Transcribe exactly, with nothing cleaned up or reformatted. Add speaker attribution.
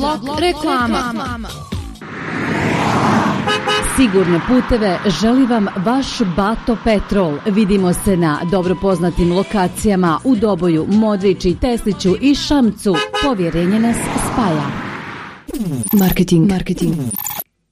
Speaker 1: Blok reklama.
Speaker 2: Sigurne puteve želi vam vaš Bato Petrol. Vidimo se na dobro poznatim lokacijama u Doboju, Modriči, Tesliću i Šamcu. Povjerenje nas spaja.
Speaker 1: Marketing. Marketing.